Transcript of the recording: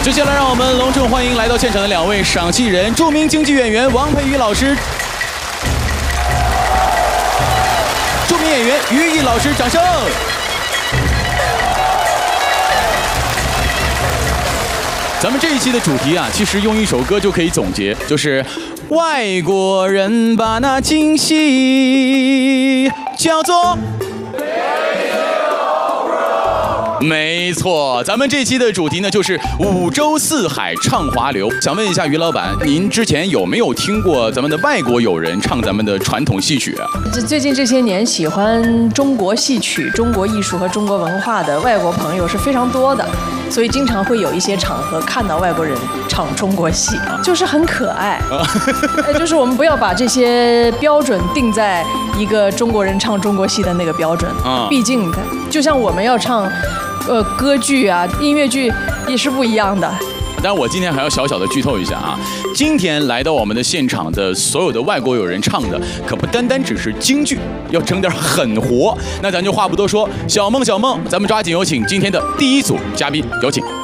接下来让我们隆重欢迎来到现场的2位赏析人，著名京剧演员王培瑜老师，著名演员于毅老师，掌声！咱们这一期的主题啊，其实用一首歌就可以总结，就是外国人把那京戏叫做。没错，咱们这期的主题呢就是五洲四海唱华流。想问一下于老板，您之前有没有听过咱们的外国友人唱咱们的传统戏曲啊？ 最近这些年喜欢中国戏曲、中国艺术和中国文化的外国朋友是非常多的，所以经常会有一些场合看到外国人唱中国戏，就是很可爱。就是我们不要把这些标准定在一个中国人唱中国戏的那个标准，毕竟就像我们要唱。歌剧啊，音乐剧也是不一样的。 但我今天还要小小的剧透一下啊，今天来到我们的现场的所有的外国友人唱的，可不单单只是京剧，要整点狠活。那咱就话不多说，小梦，咱们抓紧有请今天的第一组嘉宾，有请。